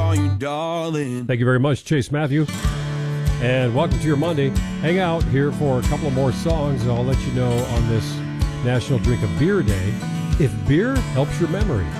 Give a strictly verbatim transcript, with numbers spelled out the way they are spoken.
call you darling. Thank you very much, Chase Matthew. And welcome to your Monday. Hang out here for a couple of more songs, and I'll let you know on this National Drink a Beer Day if beer helps your memory.